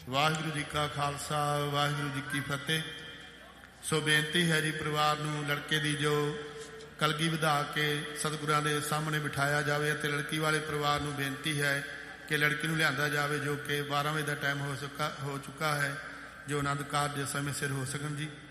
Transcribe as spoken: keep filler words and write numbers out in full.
ਵਾਹਿਗੁਰੂ ਜੀ ਕਾ ਖਾਲਸਾ ਵਾਹਿਗੁਰੂ ਜੀ ਕੀ ਫਤਿਹ। ਸੋ ਬੇਨਤੀ ਹੈ ਜੀ ਪਰਿਵਾਰ ਨੂੰ ਲੜਕੇ ਦੀ ਜੋ ਕਲਗੀ ਵਧਾ ਕੇ ਸਤਿਗੁਰਾਂ ਦੇ ਸਾਹਮਣੇ ਬਿਠਾਇਆ ਜਾਵੇ ਅਤੇ ਲੜਕੀ ਵਾਲੇ ਪਰਿਵਾਰ ਨੂੰ ਬੇਨਤੀ ਹੈ ਕਿ ਲੜਕੀ ਨੂੰ ਲਿਆਂਦਾ ਜਾਵੇ ਜੋ ਕਿ ਬਾਰਾਂ ਵਜੇ ਦਾ ਟਾਈਮ ਹੋ ਚੁੱਕਾ ਹੋ ਚੁੱਕਾ ਹੈ, ਜੋ ਆਨੰਦ ਕਾਰਜ ਸਮੇਂ ਸਿਰ ਹੋ ਸਕਣ ਜੀ।